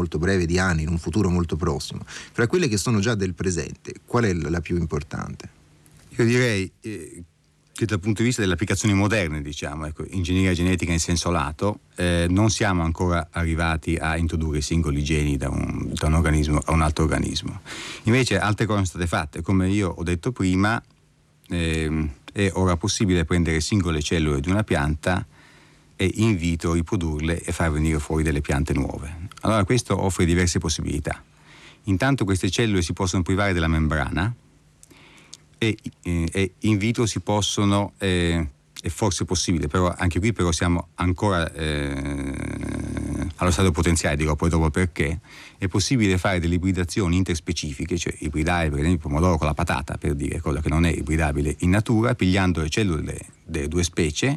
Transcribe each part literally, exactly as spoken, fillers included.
molto breve di anni, in un futuro molto prossimo, fra quelle che sono già del presente, qual è la più importante? Io direi eh, che dal punto di vista delle applicazioni moderne, diciamo, ecco, ingegneria genetica in senso lato, eh, non siamo ancora arrivati a introdurre singoli geni da un, da un organismo a un altro organismo. Invece altre cose sono state fatte, come io ho detto prima, eh, è ora possibile prendere singole cellule di una pianta e in vitro riprodurle e far venire fuori delle piante nuove. Allora questo offre diverse possibilità. Intanto queste cellule si possono privare della membrana e, eh, e in vitro si possono, eh, è forse possibile, però anche qui però siamo ancora eh, allo stadio potenziale, dirò poi dopo perché, è possibile fare delle ibridazioni interspecifiche, cioè ibridare per esempio il pomodoro con la patata, per dire, cosa che non è ibridabile in natura, pigliando le cellule delle due specie,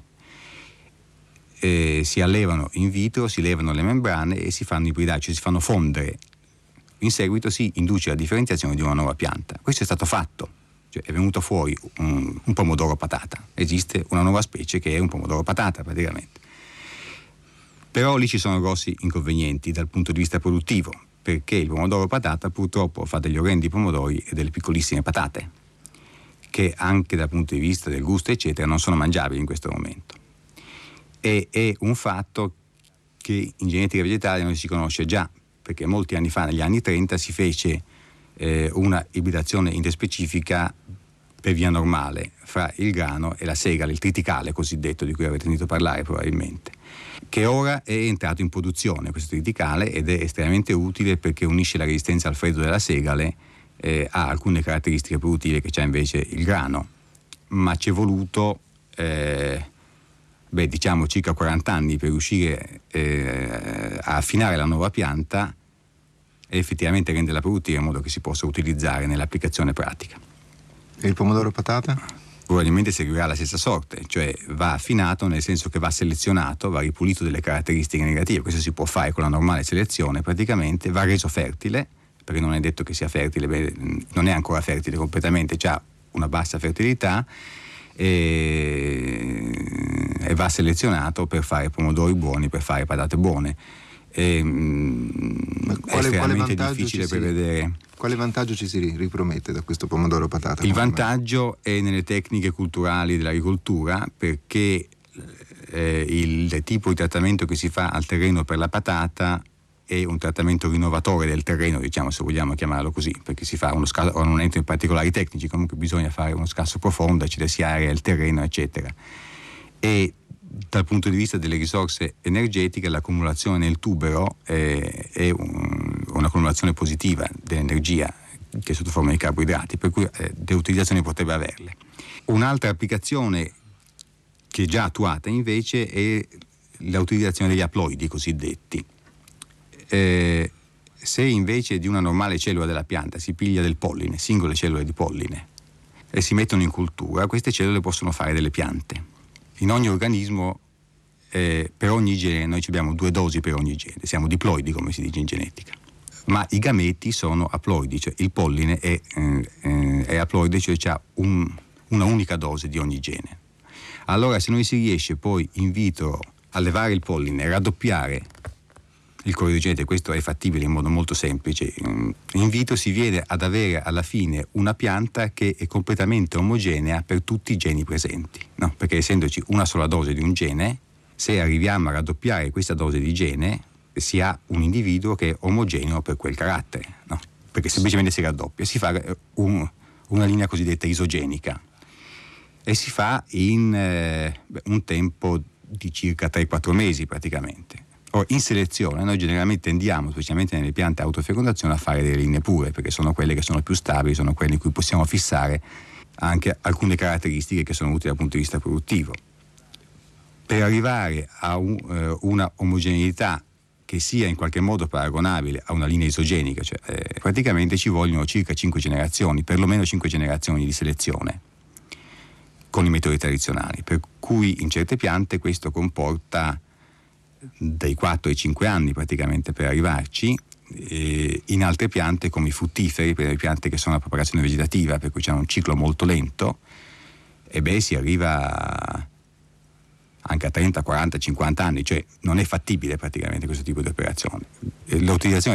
eh, si allevano in vitro, si levano le membrane e si fanno ibridare, cioè si fanno fondere. In seguito si induce la differenziazione di una nuova pianta. Questo è stato fatto. È venuto fuori un, un pomodoro patata, esiste una nuova specie che è un pomodoro patata praticamente. Però lì ci sono grossi inconvenienti dal punto di vista produttivo, perché il pomodoro patata purtroppo fa degli orrendi pomodori e delle piccolissime patate, che anche dal punto di vista del gusto eccetera non sono mangiabili in questo momento. E è un fatto che in genetica vegetale non si conosce già, perché molti anni fa, negli anni trenta, si fece eh, una ibridazione interspecifica per via normale fra il grano e la segale, il triticale cosiddetto, di cui avete sentito parlare probabilmente, che ora è entrato in produzione questo triticale ed è estremamente utile perché unisce la resistenza al freddo della segale eh, a alcune caratteristiche produttive che c'ha invece il grano, ma ci è voluto eh, beh, diciamo circa quaranta anni per riuscire eh, a affinare la nuova pianta e effettivamente renderla produttiva in modo che si possa utilizzare nell'applicazione pratica. E il pomodoro patata? Probabilmente seguirà la stessa sorte, cioè va affinato nel senso che va selezionato, va ripulito delle caratteristiche negative, questo si può fare con la normale selezione praticamente, va reso fertile, perché non è detto che sia fertile, beh, non è ancora fertile completamente, ha una bassa fertilità e, e va selezionato per fare pomodori buoni, per fare patate buone. E, Ma quale, è estremamente quale difficile si, prevedere. Quale vantaggio ci si ripromette da questo pomodoro patata? Il vantaggio è nelle tecniche culturali dell'agricoltura, perché eh, il tipo di trattamento che si fa al terreno per la patata è un trattamento rinnovatore del terreno, diciamo, se vogliamo chiamarlo così, perché si fa uno scasso, non entro in particolari tecnici, comunque bisogna fare uno scasso profondo, ci si area il terreno eccetera. E dal punto di vista delle risorse energetiche l'accumulazione nel tubero è, è un, un'accumulazione positiva dell'energia che è sotto forma di carboidrati, per cui eh, le utilizzazioni potrebbe averle. Un'altra applicazione che è già attuata invece è l'utilizzazione degli aploidi cosiddetti. Eh, se invece di una normale cellula della pianta si piglia del polline, singole cellule di polline, e si mettono in cultura, queste cellule possono fare delle piante. In ogni organismo, eh, per ogni gene, noi abbiamo due dosi per ogni gene, siamo diploidi come si dice in genetica, ma i gameti sono aploidi, cioè il polline è, eh, è aploide, cioè ha un, una unica dose di ogni gene. Allora se noi si riesce poi in vitro a levare il polline e raddoppiare il codice genetico, questo è fattibile in modo molto semplice, in vitro si viene ad avere alla fine una pianta che è completamente omogenea per tutti i geni presenti, no? Perché essendoci una sola dose di un gene, se arriviamo a raddoppiare questa dose di gene si ha un individuo che è omogeneo per quel carattere, no? Perché semplicemente si raddoppia, si fa un, una linea cosiddetta isogenica e si fa in eh, un tempo di circa tre quattro mesi praticamente. In selezione noi generalmente tendiamo, specialmente nelle piante a autofecondazione, a fare delle linee pure, perché sono quelle che sono più stabili, sono quelle in cui possiamo fissare anche alcune caratteristiche che sono utili dal punto di vista produttivo. Per arrivare a un, eh, una omogeneità che sia in qualche modo paragonabile a una linea isogenica, cioè eh, praticamente ci vogliono circa cinque generazioni, perlomeno cinque generazioni di selezione con i metodi tradizionali, per cui in certe piante questo comporta dai quattro ai cinque anni praticamente per arrivarci, e in altre piante come i fruttiferi, per le piante che sono a propagazione vegetativa, per cui c'è un ciclo molto lento, e beh si arriva anche a trenta, quaranta, cinquanta anni, cioè non è fattibile praticamente questo tipo di operazione. L'utilizzazione